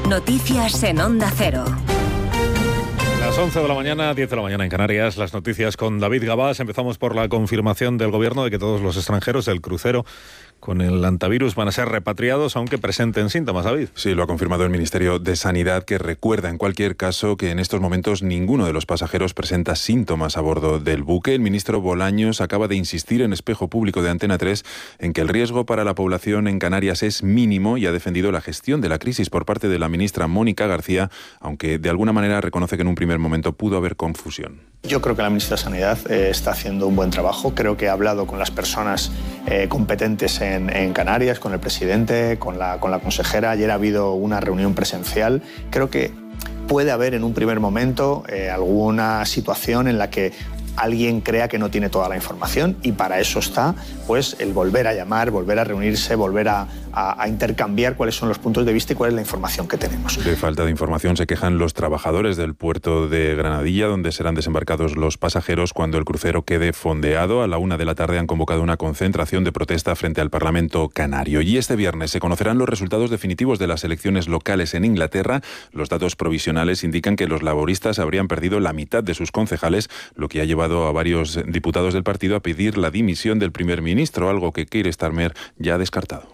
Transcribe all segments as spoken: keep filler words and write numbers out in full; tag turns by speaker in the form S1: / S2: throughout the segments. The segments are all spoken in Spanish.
S1: Noticias en Onda Cero.
S2: Las once de la mañana, diez de la mañana en Canarias, las noticias con David Gabás. Empezamos por la confirmación del Gobierno de que todos los extranjeros del crucero con el hantavirus van a ser repatriados, aunque presenten síntomas, David.
S3: Sí, lo ha confirmado el Ministerio de Sanidad, que recuerda en cualquier caso que en estos momentos ninguno de los pasajeros presenta síntomas a bordo del buque. El ministro Bolaños acaba de insistir en Espejo Público de Antena tres en que el riesgo para la población en Canarias es mínimo y ha defendido la gestión de la crisis por parte de la ministra Mónica García, aunque de alguna manera reconoce que en un primer momento pudo haber confusión.
S4: Yo creo que la ministra de Sanidad eh, está haciendo un buen trabajo. Creo que ha hablado con las personas eh, competentes en, en Canarias, con el presidente, con la, con la consejera. Ayer ha habido una reunión presencial. Creo que puede haber en un primer momento eh, alguna situación en la que alguien crea que no tiene toda la información, y para eso está pues el volver a llamar, volver a reunirse, volver a, a, a intercambiar cuáles son los puntos de vista y cuál es la información que tenemos.
S3: De falta de información se quejan los trabajadores del puerto de Granadilla, donde serán desembarcados los pasajeros cuando el crucero quede fondeado. A la una de la tarde han convocado una concentración de protesta frente al Parlamento canario. Y este viernes se conocerán los resultados definitivos de las elecciones locales en Inglaterra. Los datos provisionales indican que los laboristas habrían perdido la mitad de sus concejales, lo que ha llevado a varios diputados del partido a pedir la dimisión del primer ministro, algo que Keir Starmer ya ha descartado.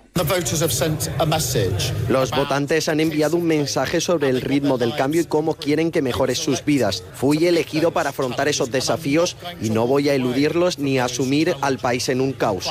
S5: Los votantes han enviado un mensaje sobre el ritmo del cambio y cómo quieren que mejore sus vidas. Fui elegido para afrontar esos desafíos y no voy a eludirlos ni a asumir al país en un caos.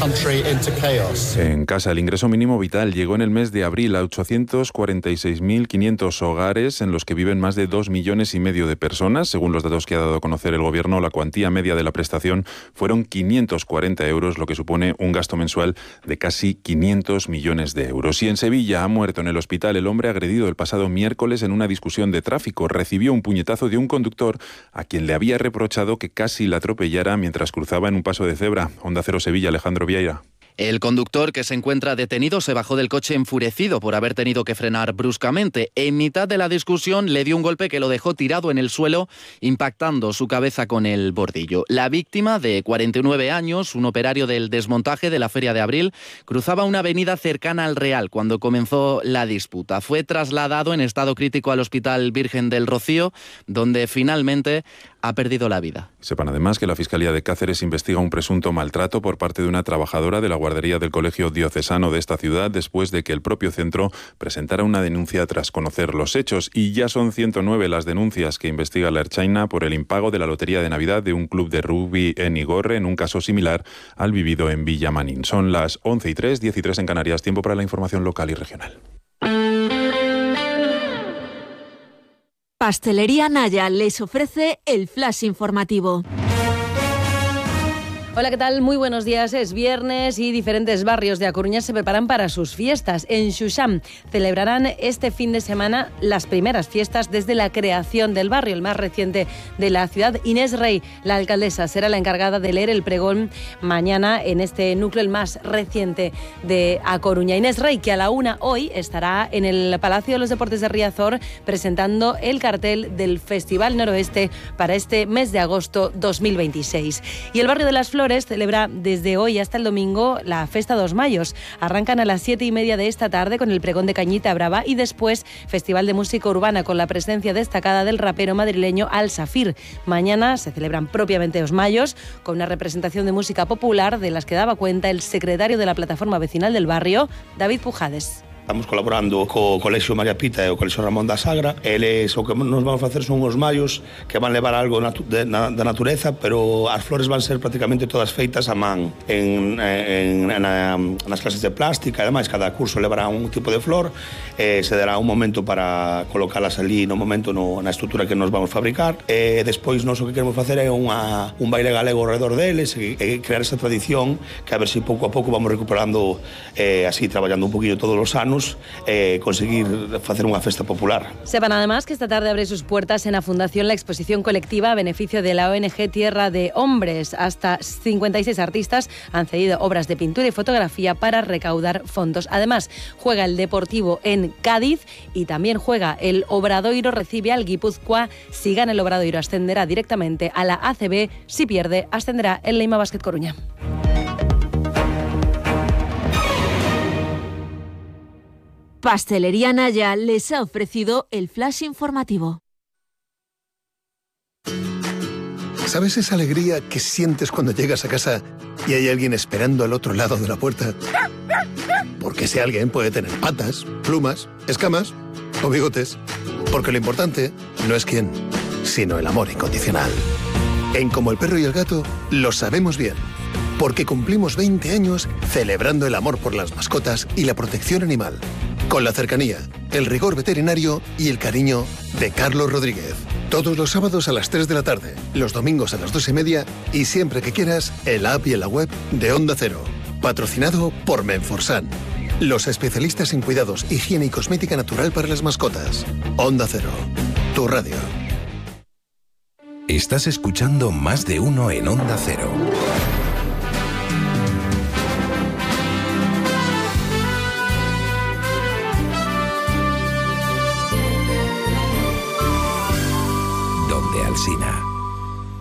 S3: En casa, el ingreso mínimo vital llegó en el mes de abril a ochocientos cuarenta y seis mil quinientos hogares, en los que viven más de dos millones y medio de personas. Según los datos que ha dado a conocer el Gobierno, la cuantía media de la prestación fueron quinientos cuarenta euros, lo que supone un gasto mensual de casi quinientos millones de euros. Y en Sevilla ha muerto en el hospital el hombre agredido el pasado miércoles en una discusión de tráfico. Recibió un puñetazo de un conductor a quien le había reprochado que casi la atropellara mientras cruzaba en un paso de cebra. Onda Cero Sevilla, Alejandro Vieira.
S6: El conductor, que se encuentra detenido, se bajó del coche enfurecido por haber tenido que frenar bruscamente. En mitad de la discusión le dio un golpe que lo dejó tirado en el suelo, impactando su cabeza con el bordillo. La víctima, de cuarenta y nueve años, un operario del desmontaje de la Feria de Abril, cruzaba una avenida cercana al Real cuando comenzó la disputa. Fue trasladado en estado crítico al Hospital Virgen del Rocío, donde finalmente ha perdido la vida.
S3: Sepan además que la Fiscalía de Cáceres investiga un presunto maltrato por parte de una trabajadora de la guardería del Colegio Diocesano de esta ciudad, después de que el propio centro presentara una denuncia tras conocer los hechos. Y ya son ciento nueve las denuncias que investiga la Ertzaintza por el impago de la lotería de Navidad de un club de rugby en Igorre, en un caso similar al vivido en Villamanín. Son las once y tres, diez y tres en Canarias. Tiempo para la información local y regional.
S7: Pastelería Naya les ofrece el flash informativo.
S8: Hola, ¿qué tal? Muy buenos días. Es viernes y diferentes barrios de A Coruña se preparan para sus fiestas. En Xuxam celebrarán este fin de semana las primeras fiestas desde la creación del barrio, el más reciente de la ciudad. Inés Rey, la alcaldesa, será la encargada de leer el pregón mañana en este núcleo, el más reciente de A Coruña. Inés Rey, que a la una hoy estará en el Palacio de los Deportes de Riazor presentando el cartel del Festival Noroeste para este mes de agosto dos mil veintiséis. Y el barrio de Las Flores celebra desde hoy hasta el domingo la Festa dos Mayos. Arrancan a las siete y media de esta tarde con el pregón de Cañita Brava y después Festival de Música Urbana con la presencia destacada del rapero madrileño Al Safir. Mañana se celebran propiamente os Mayos con una representación de música popular de las que daba cuenta el secretario de la plataforma vecinal del barrio, David Pujades.
S9: Estamos colaborando co Colexio María Pita e o Colexio Ramón da Sagra. Eles o que nos vamos a facer son os mallos que van levar algo natu de, na, da natureza, pero as flores van ser prácticamente todas feitas a man en, en, na, nas clases de plástica. Ademais, cada curso levará un tipo de flor, eh, se dará un momento para colocalas ali no momento no, na estrutura que nos vamos a fabricar. E despois nos o que queremos facer é unha, un baile galego ao redor deles e, e crear esa tradición que a ver se si pouco a pouco vamos recuperando, eh, así traballando un poquillo todos os anos, Eh, conseguir facer unha festa popular.
S8: Sepan además que esta tarde abre sus puertas en la Fundación la exposición colectiva a beneficio de la O N G Tierra de Hombres. Hasta cincuenta y seis artistas han cedido obras de pintura y fotografía para recaudar fondos. Además, juega el Deportivo en Cádiz y también juega el Obradoiro, recibe al Guipúzcoa. Si gana el Obradoiro ascenderá directamente a la A C B, si pierde ascenderá el Leima Basket Coruña.
S7: Pastelería Naya les ha ofrecido el flash informativo.
S10: ¿Sabes esa alegría que sientes cuando llegas a casa y hay alguien esperando al otro lado de la puerta? Porque ese alguien puede tener patas, plumas, escamas o bigotes. Porque lo importante no es quién, sino el amor incondicional. En Como el Perro y el Gato lo sabemos bien. Porque cumplimos veinte años celebrando el amor por las mascotas y la protección animal. Con la cercanía, el rigor veterinario y el cariño de Carlos Rodríguez. Todos los sábados a las tres de la tarde, los domingos a las dos y media y siempre que quieras en la app y en la web de Onda Cero. Patrocinado por Menforsan, los especialistas en cuidados, higiene y cosmética natural para las mascotas. Onda Cero, tu radio.
S11: Estás escuchando Más de Uno en Onda Cero. Donde Alsina.